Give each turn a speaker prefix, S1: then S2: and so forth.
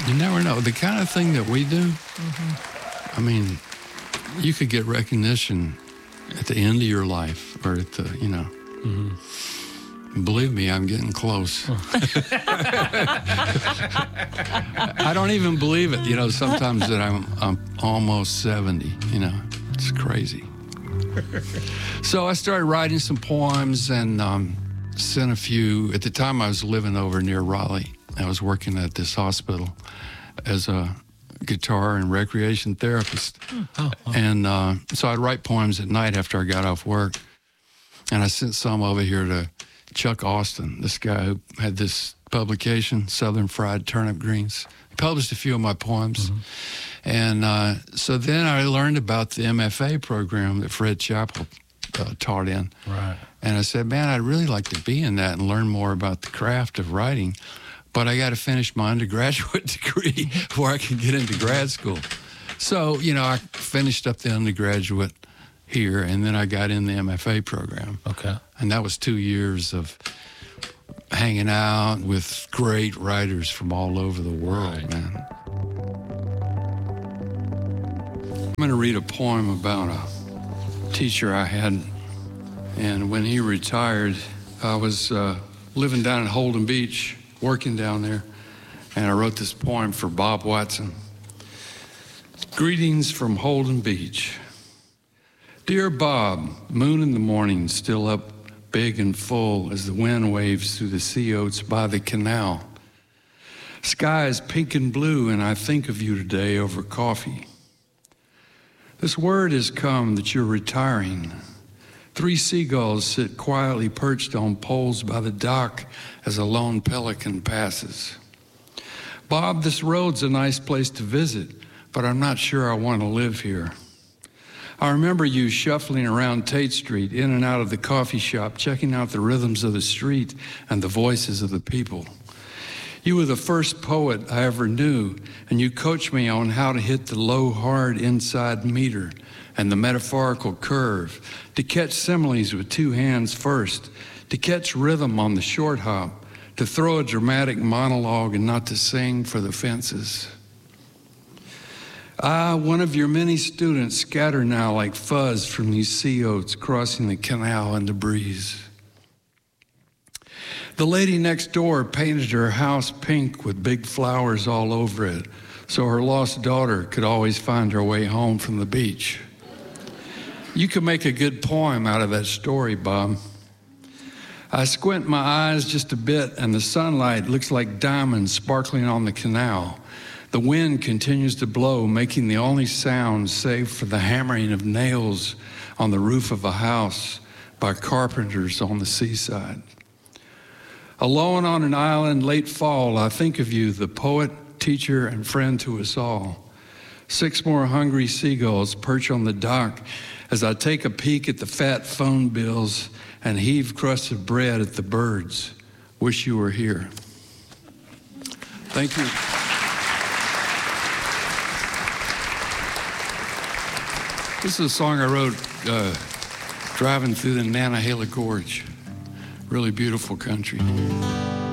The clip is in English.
S1: You never know. The kind of thing that we do, I mean, you could get recognition at the end of your life or at the, you know. Believe me, I'm getting close. I don't even believe it, you know, sometimes that I'm almost 70, you know. It's crazy. So I started writing some poems and sent a few. At the time, I was living over near Raleigh. I was working at this hospital as a guitar and recreation therapist. And so I'd write poems at night after I got off work. And I sent some over here to Chuck Austin, this guy who had this publication, Southern Fried Turnip Greens. He published a few of my poems. And so then I learned about the MFA program that Fred Chappell taught in.
S2: Right.
S1: And I said, man, I'd really like to be in that and learn more about the craft of writing. But I got to finish my undergraduate degree before I can get into grad school. So, you know, I finished up the undergraduate here, and then I got in the MFA program.
S2: Okay.
S1: And that was 2 years of hanging out with great writers from all over the world, man. I'm going to read a poem about a teacher I had. And when he retired, I was living down in Holden Beach, working down there, and I wrote this poem for Bob Watson. Greetings from Holden Beach. Dear Bob, moon in the morning, still up big and full as the wind waves through the sea oats by the canal. Sky is pink and blue, and I think of you today over coffee. This word has come that you're retiring. 3 seagulls sit quietly perched on poles by the dock as a lone pelican passes. Bob, this road's a nice place to visit, but I'm not sure I want to live here. I remember you shuffling around Tate Street, in and out of the coffee shop, checking out the rhythms of the street and the voices of the people. You were the first poet I ever knew, and you coached me on how to hit the low, hard inside meter and the metaphorical curve, to catch similes with 2 hands first, to catch rhythm on the short hop, to throw a dramatic monologue and not to sing for the fences. One of your many students, scatter now like fuzz from these sea oats crossing the canal in the breeze. The lady next door painted her house pink with big flowers all over it, so her lost daughter could always find her way home from the beach. You could make a good poem out of that story, Bob. I squint my eyes just a bit, and the sunlight looks like diamonds sparkling on the canal. The wind continues to blow, making the only sound save for the hammering of nails on the roof of a house by carpenters on the seaside. Alone on an island late fall, I think of you, the poet, teacher, and friend to us all. 6 more hungry seagulls perch on the dock as I take a peek at the fat phone bills and heave crusts of bread at the birds. Wish you were here. Thank you. This is a song I wrote driving through the Nantahala Gorge. Really beautiful country.